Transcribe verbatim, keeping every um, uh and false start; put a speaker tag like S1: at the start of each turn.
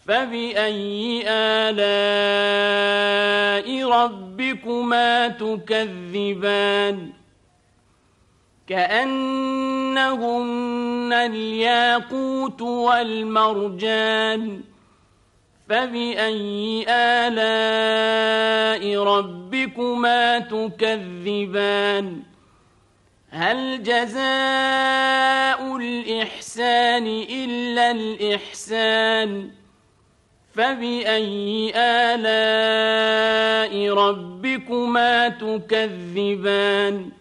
S1: فبأي آلاء ربكما تكذبان كأنهن الياقوت والمرجان فبأي آلاء ربكما تكذبان هل جزاء الإحسان إلا الإحسان فبأي آلاء ربكما تكذبان